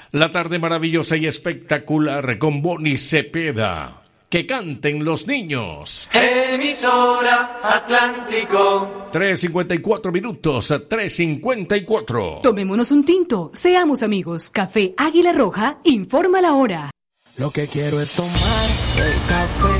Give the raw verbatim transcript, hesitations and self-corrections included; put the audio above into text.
La tarde maravillosa y espectacular con Bonnie Cepeda. Que canten los niños. Emisora Atlántico. tres cincuenta y cuatro minutos, tres cincuenta y cuatro. Tomémonos un tinto, seamos amigos. Café Águila Roja informa la hora. Lo que quiero es tomar el café